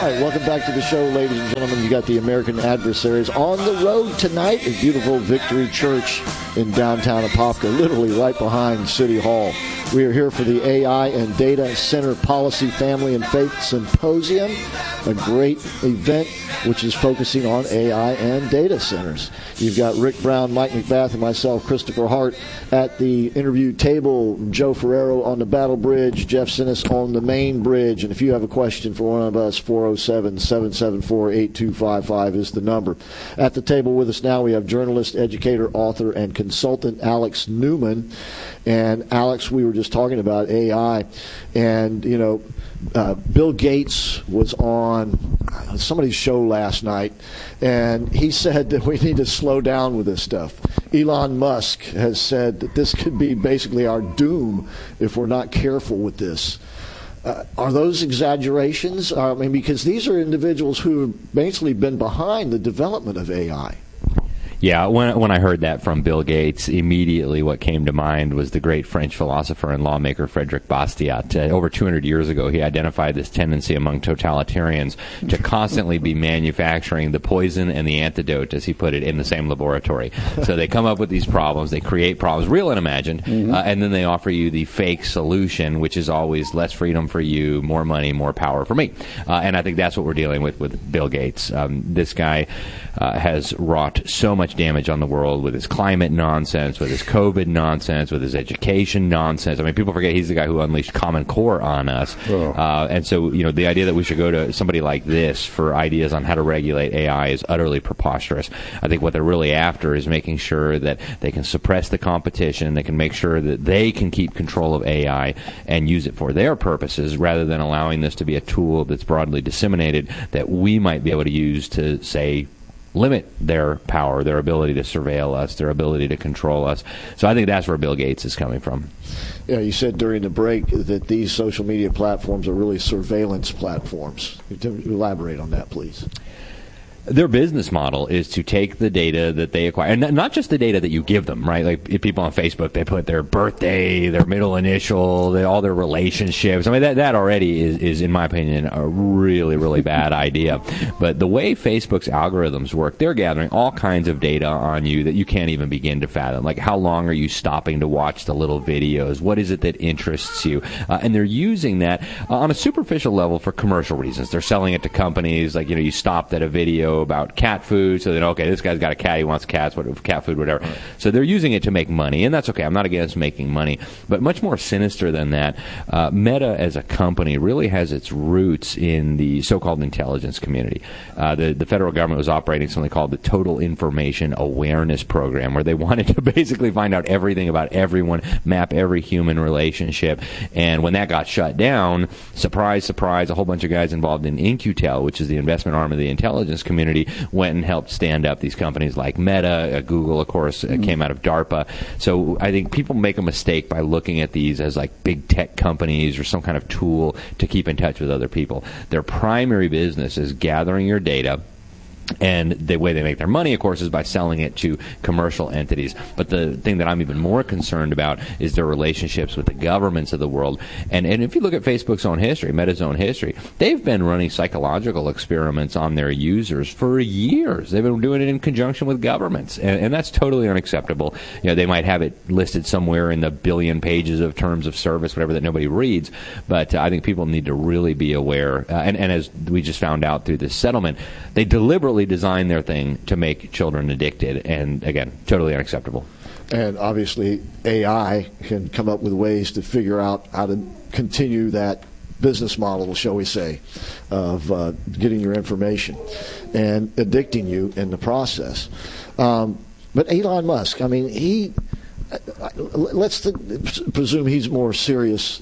right, welcome back to the show, ladies and gentlemen. You got the American Adversaries on the road tonight at beautiful Victory Church in downtown Apopka, literally right behind City Hall. We are here for the AI and Data Center Policy, Family, and Faith Symposium, a great event which is focusing on AI and data centers. You've got Rick Brown, Mike McBath, and myself, Christopher Hart, at the interview table. Joe Ferrero on the Battle Bridge, Jeff Sinnis on the main bridge. And if you have a question for one of us, 407-774-8255 is the number. At the table with us now, we have journalist, educator, author, and consultant Alex Newman. And Alex, we were just talking about AI, and Bill Gates was on somebody's show last night, and he said that we need to slow down with this stuff. Elon Musk has said that this could be basically our doom if we're not careful with this. Are those exaggerations? I mean, because these are individuals who have basically been behind the development of AI. Yeah, when I heard that from Bill Gates, immediately what came to mind was the great French philosopher and lawmaker Frédéric Bastiat. Over 200 years ago, he identified this tendency among totalitarians to constantly be manufacturing the poison and the antidote, as he put it, in the same laboratory. So they come up with these problems, they create problems, real and imagined, and then they offer you the fake solution, which is always less freedom for you, more money, more power for me. And I think that's what we're dealing with Bill Gates. This guy has wrought so much damage on the world with his climate nonsense, with his COVID nonsense, with his education nonsense. I mean, people forget he's the guy who unleashed Common Core on us. And so, the idea that we should go to somebody like this for ideas on how to regulate AI is utterly preposterous. I think what they're really after is making sure that they can suppress the competition, they can make sure that they can keep control of AI and use it for their purposes, rather than allowing this to be a tool that's broadly disseminated that we might be able to use to, say, limit their power, their ability to surveil us, their ability to control us. So I think that's where Bill Gates is coming from. Yeah, you said during the break that these social media platforms are really surveillance platforms. Elaborate on that, please. Their business model is to take the data that they acquire, and not just the data that you give them, right? Like if people on Facebook, they put their birthday, their middle initial, all their relationships. I mean, that already is, in my opinion, a really, really bad idea. But the way Facebook's algorithms work, they're gathering all kinds of data on you that you can't even begin to fathom. Like, how long are you stopping to watch the little videos? What is it that interests you? And they're using that on a superficial level for commercial reasons. They're selling it to companies, like, you stopped at a video about cat food, so then, okay, this guy's got a cat, he wants cat food, whatever. Right. So they're using it to make money, and that's okay. I'm not against making money. But much more sinister than that, Meta as a company really has its roots in the so-called intelligence community. The federal government was operating something called the Total Information Awareness Program, where they wanted to basically find out everything about everyone, map every human relationship. And when that got shut down, surprise, surprise, a whole bunch of guys involved in In-Q-Tel, which is the investment arm of the intelligence community, went and helped stand up these companies like Meta. Google, of course, came out of DARPA. So I think people make a mistake by looking at these as like big tech companies or some kind of tool to keep in touch with other people. Their primary business is gathering your data, and the way they make their money, of course, is by selling it to commercial entities. But the thing that I'm even more concerned about is their relationships with the governments of the world. And if you look at Facebook's own history, Meta's own history, they've been running psychological experiments on their users for years. They've been doing it in conjunction with governments, and that's totally unacceptable. They might have it listed somewhere in the billion pages of terms of service, whatever, that nobody reads. But I think people need to really be aware. And as we just found out through this settlement, they deliberately design their thing to make children addicted, and again, totally unacceptable. And obviously AI can come up with ways to figure out how to continue that business model, shall we say, of getting your information and addicting you in the process. But Elon Musk, I mean, let's presume he's more serious,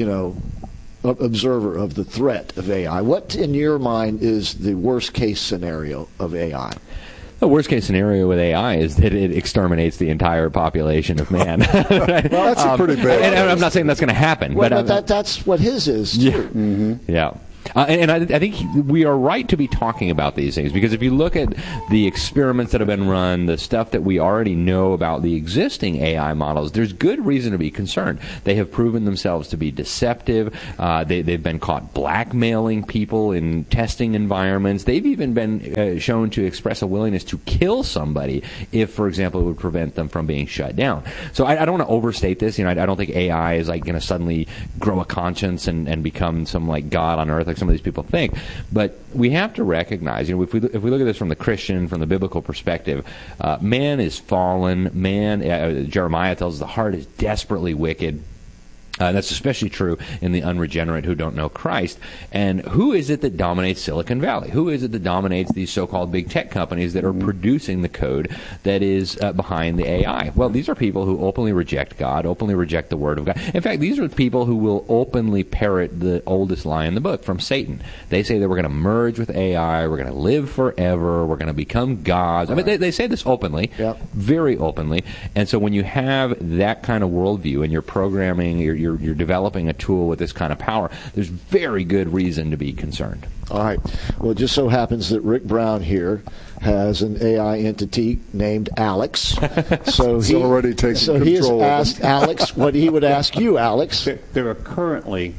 observer of the threat of AI. What, in your mind, is the worst-case scenario of AI? The worst-case scenario with AI is that it exterminates the entire population of man. Well, that's a pretty bad. And I'm not saying that's going to happen. Well, but that's what his is, too. Yeah. Mm-hmm. Yeah. And I think we are right to be talking about these things, because if you look at the experiments that have been run, the stuff that we already know about the existing AI models, there's good reason to be concerned. They have proven themselves to be deceptive. They've been caught blackmailing people in testing environments. They've even been shown to express a willingness to kill somebody if, for example, it would prevent them from being shut down. So I don't want to overstate this. I don't think AI is like going to suddenly grow a conscience and become some like God on earth like some of these people think. But we have to recognize, if we look at this from the Christian, from the biblical perspective, man is fallen. Jeremiah tells us the heart is desperately wicked. That's especially true in the unregenerate who don't know Christ. And who is it that dominates Silicon Valley? Who is it that dominates these so-called big tech companies that are producing the code that is behind the AI? Well, these are people who openly reject God, openly reject the Word of God. In fact, these are people who will openly parrot the oldest lie in the book from Satan. They say that we're going to merge with AI, we're going to live forever, we're going to become gods. I mean, they say this openly, very openly. And so when you have that kind of worldview and you're programming, you're developing a tool with this kind of power, there's very good reason to be concerned. All right. Well, it just so happens that Rick Brown here has an AI entity named Alex. So he's already taking control. He has asked Alex what he would ask you, Alex. There are currently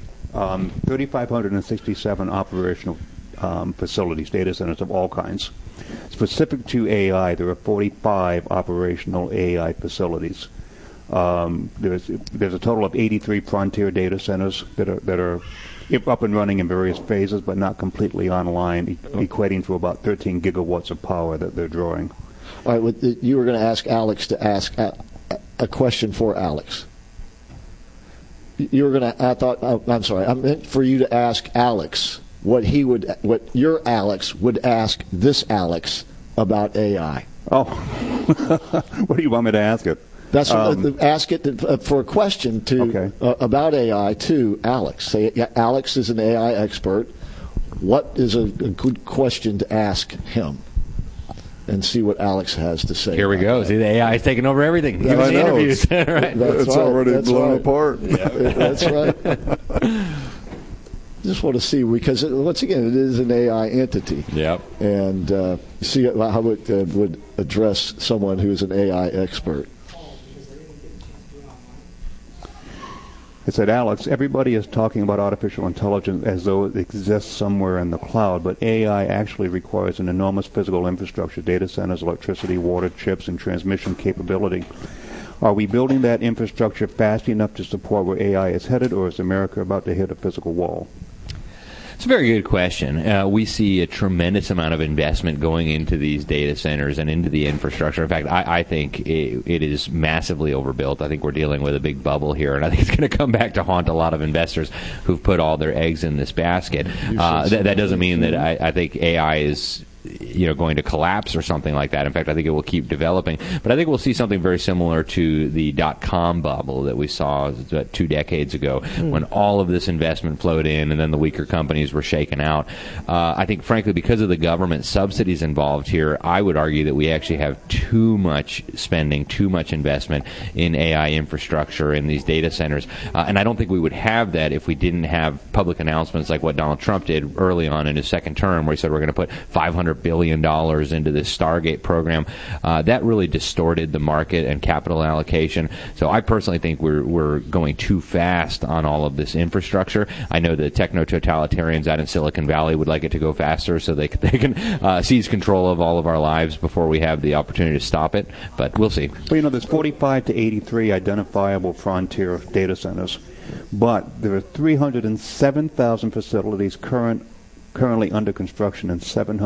3,567 operational facilities, data centers of all kinds. Specific to AI, there are 45 operational AI facilities. There's a total of 83 frontier data centers that are up and running in various phases, but not completely online, equating to about 13 gigawatts of power that they're drawing. All right, you were going to ask Alex to ask a question for Alex. You were going to. I'm sorry. I meant for you to ask Alex what your Alex would ask this Alex about AI. Oh, what do you want me to ask it? That's ask it for a question about AI to Alex. Say, Alex is an AI expert. What is a good question to ask him? And see what Alex has to say. Here we go. See, the AI is taking over everything. Yeah, I know. Interviews. Right. It's already blown apart. Yeah. That's right. Just want to see, because once again, it is an AI entity. Yep. And see how it would address someone who is an AI expert. It said, Alex, everybody is talking about artificial intelligence as though it exists somewhere in the cloud, but AI actually requires an enormous physical infrastructure, data centers, electricity, water, chips, and transmission capability. Are we building that infrastructure fast enough to support where AI is headed, or is America about to hit a physical wall? It's a very good question. We see a tremendous amount of investment going into these data centers and into the infrastructure. In fact, I think it is massively overbuilt. I think we're dealing with a big bubble here, and I think it's going to come back to haunt a lot of investors who've put all their eggs in this basket. That doesn't mean that I think AI is going to collapse or something like that. In fact, I think it will keep developing. But I think we'll see something very similar to the dot-com bubble that we saw about 2 decades ago when all of this investment flowed in and then the weaker companies were shaken out. I think, frankly, because of the government subsidies involved here, I would argue that we actually have too much spending, too much investment in AI infrastructure in these data centers. And I don't think we would have that if we didn't have public announcements like what Donald Trump did early on in his second term, where he said we're going to put $500 billion into this Stargate program. That really distorted the market and capital allocation. So I personally think we're going too fast on all of this infrastructure. I know the techno-totalitarians out in Silicon Valley would like it to go faster so they can seize control of all of our lives before we have the opportunity to stop it. But we'll see. Well, there's 45 to 83 identifiable frontier data centers, but there are 307,000 facilities currently under construction and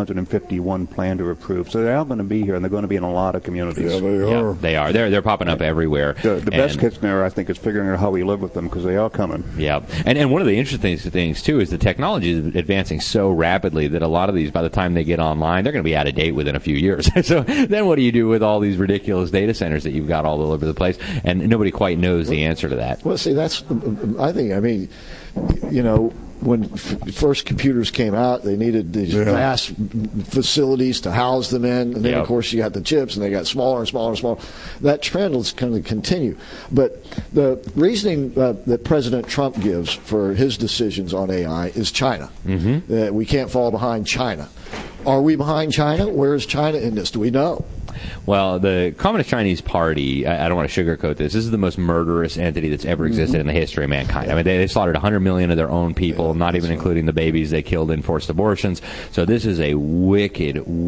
751 planned or approved. So they're all going to be here, and they're going to be in a lot of communities. Yeah, they are. Yeah, they are. They're popping up everywhere. The best case scenario, I think, is figuring out how we live with them, because they are coming. Yeah. And one of the interesting things, too, is the technology is advancing so rapidly that a lot of these, by the time they get online, they're going to be out of date within a few years. So then what do you do with all these ridiculous data centers that you've got all over the place? And nobody quite knows the answer to that. Well, see, that's, I mean, when first computers came out, they needed these vast facilities to house them in, and then of course you got the chips, and they got smaller and smaller and smaller. That trend will kind of continue. But the reasoning that President Trump gives for his decisions on AI is China. We can't fall behind China. Are we behind China? Where is China in this? Do we know? Well, the Communist Chinese Party, I don't want to sugarcoat this, is the most murderous entity that's ever existed in the history of mankind. I mean, they slaughtered 100 million of their own people, not even including the babies they killed in forced abortions. So this is a wicked,